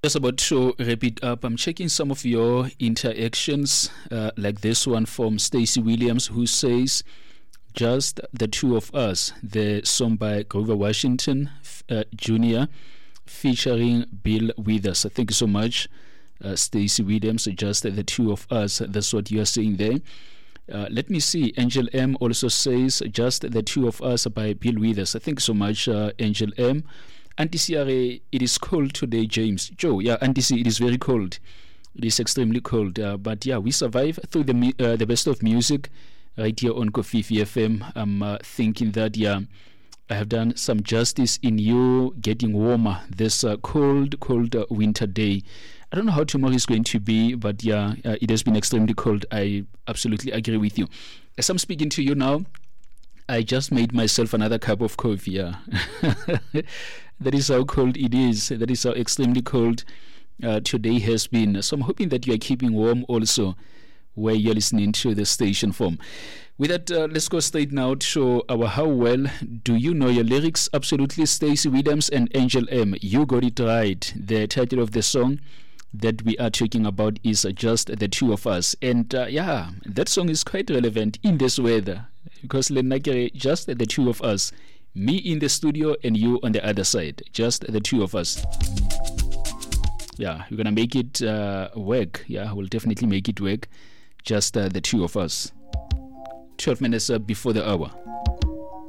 Just about to wrap it up, I'm checking some of your interactions, like this one from Stacey Williams, who says, "Just the two of us," the song by Grover Washington Jr. featuring Bill Withers. Thank you so much, Stacey Williams. Just the two of us. That's what you are saying there. Let me see. Angel M also says, "Just the two of us" by Bill Withers. Thank you so much, Angel M. Auntie Ciara, it is cold today, James. Joe, yeah, Auntie C, it is very cold. It is extremely cold. But yeah, we survive through the best of music right here on Kofifi FM. I'm thinking that, yeah, I have done some justice in you getting warmer this cold winter day. I don't know how tomorrow is going to be, but yeah, it has been extremely cold. I absolutely agree with you. As I'm speaking to you now, I just made myself another cup of coffee. Yeah. That is how cold it is. That is how extremely cold today has been. So I'm hoping that you are keeping warm also where you're listening to the station from. With that, let's go straight now to our How Well Do You Know Your Lyrics? Absolutely, Stacey Williams and Angel M. You got it right. The title of the song that we are talking about is Just the Two of Us. And yeah, that song is quite relevant in this weather because just the two of us. Me in the studio and you on the other side. Just the two of us. Yeah, we're going to make it work. Yeah, we'll definitely make it work. Just the two of us. 12 minutes before the hour.